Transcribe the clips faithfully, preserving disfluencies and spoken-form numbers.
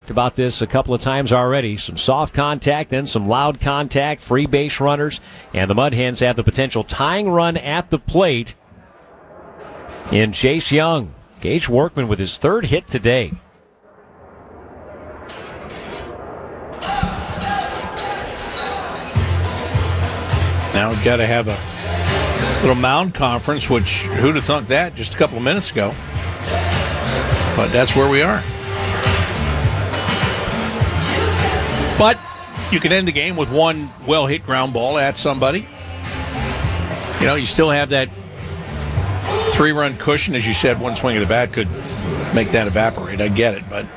talked about this a couple of times already. Some soft contact, then some loud contact, free base runners, and the Mud Hens have the potential tying run at the plate in Chase Young. Gage Workman with his third hit today. Now we've got to have a little mound conference, which who'd have thunk that just a couple of minutes ago? But that's where we are. But you can end the game with one well-hit ground ball at somebody. You know, you still have that three-run cushion. As you said, one swing of the bat could make that evaporate. I get it, but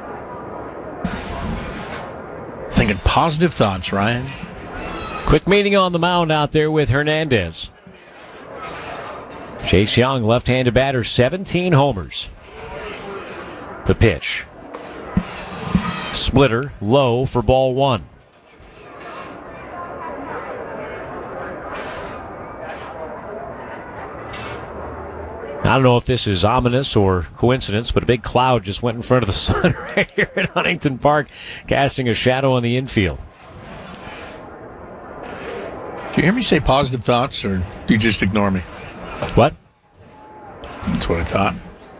thinking positive thoughts, Ryan. Quick meeting on the mound out there with Hernandez. Chase Young, left-handed batter, seventeen homers. The pitch. Splitter, low for ball one. I don't know if this is ominous or coincidence, but a big cloud just went in front of the sun right here at Huntington Park, casting a shadow on the infield. Do you hear me say positive thoughts, or do you just ignore me? What? That's what I thought.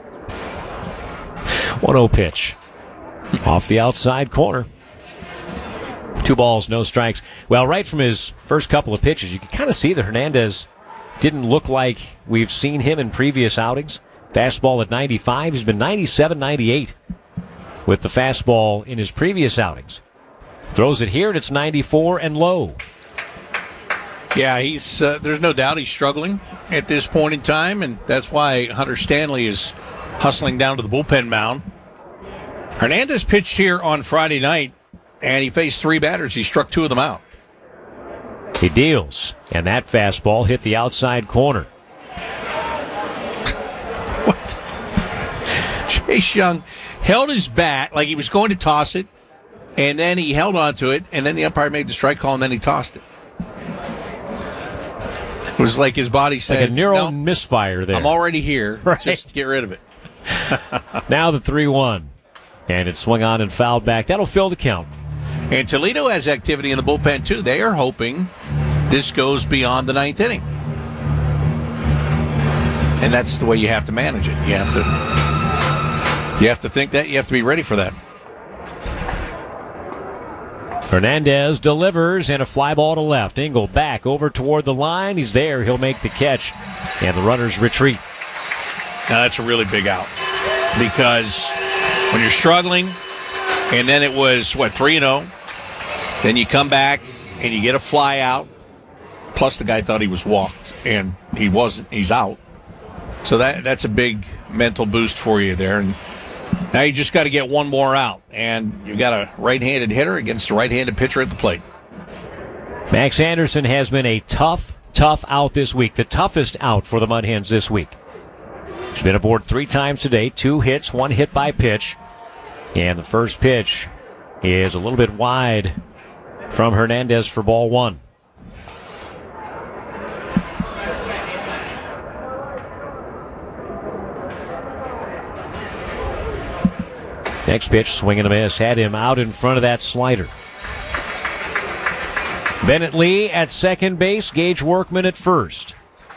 one oh pitch. Off the outside corner. Two balls, no strikes. Well, right from his first couple of pitches, you can kind of see that Hernandez didn't look like we've seen him in previous outings. Fastball at ninety-five. He's been ninety-seven, ninety-eight with the fastball in his previous outings. Throws it here, and it's ninety-four and low. Yeah, he's. Uh, there's no doubt he's struggling at this point in time, and that's why Hunter Stanley is hustling down to the bullpen mound. Hernandez pitched here on Friday night, and he faced three batters. He struck two of them out. He deals, and that fastball hit the outside corner. What? Chase Young held his bat like he was going to toss it, and then he held onto it, and then the umpire made the strike call, and then he tossed it. It was like his body said, like a neural no, misfire there. I'm already here. Right. Just get rid of it. Now the three one. And it's swung on and fouled back. That'll fill the count. And Toledo has activity in the bullpen, too. They are hoping this goes beyond the ninth inning. And that's the way you have to manage it. You have to, you have to think that. You have to be ready for that. Hernandez delivers, and a fly ball to left. Engel back over toward the line. He's there. He'll make the catch, and the runners retreat. Now, that's a really big out because when you're struggling, and then it was, what, three and oh, then you come back and you get a fly out, plus the guy thought he was walked, and he wasn't. He's out. So that that's a big mental boost for you there. And now you just got to get one more out, and you got a right-handed hitter against a right-handed pitcher at the plate. Max Anderson has been a tough, tough out this week, the toughest out for the Mud Hens this week. He's been aboard three times today, two hits, one hit by pitch, and the first pitch is a little bit wide from Hernandez for ball one. Next pitch, swing and a miss. Had him out in front of that slider. Bennett Lee at second base. Gage Workman at first.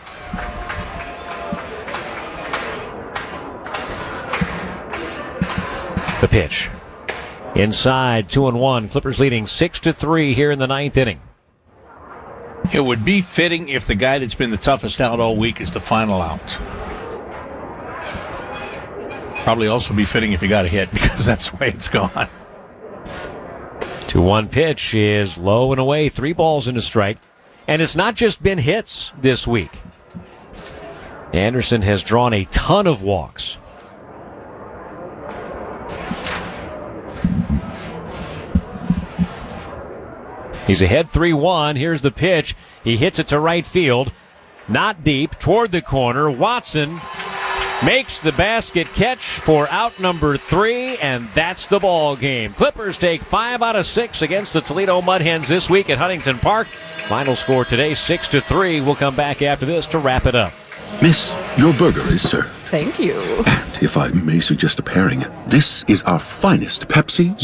The pitch. Inside, two and one. Clippers leading six to three here in the ninth inning. It would be fitting if the guy that's been the toughest out all week is the final out. Probably also be fitting if he got a hit because that's the way it's gone. two one pitch is low and away. Three balls and a strike. And it's not just been hits this week. Anderson has drawn a ton of walks. He's ahead three one. Here's the pitch. He hits it to right field. Not deep. Toward the corner. Watson makes the basket catch for out number three, and that's the ball game. Clippers take five out of six against the Toledo Mud Hens this week at Huntington Park. Final score today, six to three. We'll come back after this to wrap it up. Miss, your burger is served. Thank you. And if I may suggest a pairing, this is our finest Pepsi